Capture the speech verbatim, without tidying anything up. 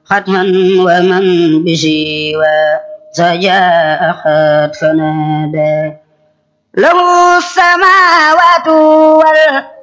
ختما ومن بسوى سجاء أحد فنادى له السماوات والأرض